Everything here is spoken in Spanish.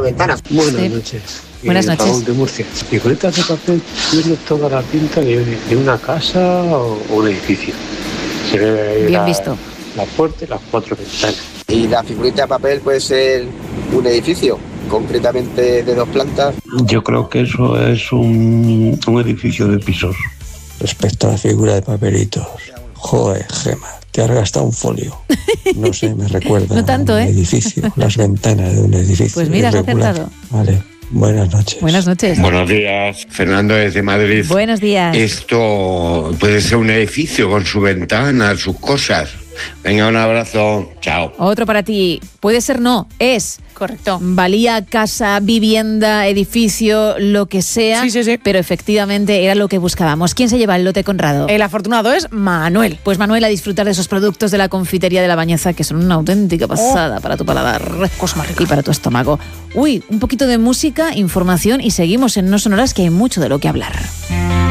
ventanas. Buenas noches. Buenas noches. Raúl de Murcia. ¿Figuritas de papel tiene toda la pinta de una casa o un edificio? Se ve Bien visto. La puerta y las 4 ventanas. Y la figurita de papel puede ser un edificio, concretamente de 2 plantas. Yo creo que eso es un edificio de pisos. Respecto a la figura de papelitos, joder, Gema, te has gastado un folio. No sé, me recuerda No tanto, a un edificio, las ventanas de un edificio. Pues mira, has irregular. acertado. Vale, buenas noches. Buenas noches. Buenos días, Fernando desde Madrid. Buenos días. Esto puede ser un edificio con su ventana, sus cosas. Venga, un abrazo. Chao. Otro para ti. Puede ser no, es. Correcto. Valía casa, vivienda, edificio, lo que sea. Sí. Pero efectivamente era lo que buscábamos. ¿Quién se lleva el lote Conrado? El afortunado es Manuel. Pues Manuel, a disfrutar de esos productos de la confitería de La Bañeza, que son una auténtica pasada para tu paladar y para tu estómago. Uy, un poquito de música, información y seguimos en No Sonoras, que hay mucho de lo que hablar.